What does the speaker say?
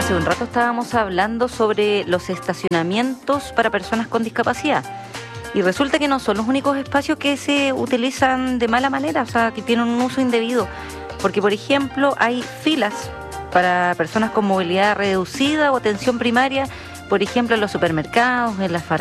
Hace un rato estábamos hablando sobre los estacionamientos para personas con discapacidad y resulta que no son los únicos espacios que se utilizan de mala manera, o sea, que tienen un uso indebido, porque por ejemplo hay filas para personas con movilidad reducida o atención primaria, por ejemplo en los supermercados, en las farmacias,